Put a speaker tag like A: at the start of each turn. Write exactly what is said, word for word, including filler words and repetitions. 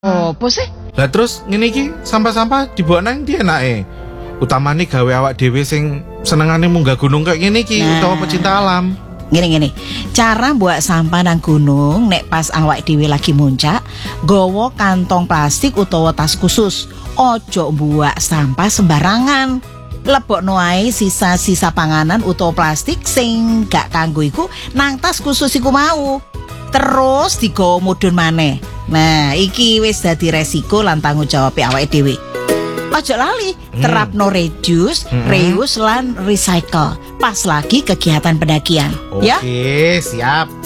A: Opo sih?
B: Lah terus ngene iki sampah-sampah dibawa nang ndi enake? Utamane gawe awak dhewe sing senengane munggah gunung kayak ngene iki
A: Nah.
B: utawa pecinta alam.
A: Gini-gini, cara buat sampah nang gunung nek pas awak dhewe lagi muncak, gowo kantong plastik utawa tas khusus. Ojo buat sampah sembarangan. Lebokno ae sisa-sisa panganan utawa plastik sing gak kanggo iku nang tas khusus iku mau. Terus digawa mudhun maneh. Nah, iki wis dadi resiko lan tanggung jawab awake dhewe. Ojo lali, terapno reduce,
B: Hmm.
A: reuse lan recycle. Pas lagi kegiatan pendakian,
B: Oke,
A: ya.
B: siap.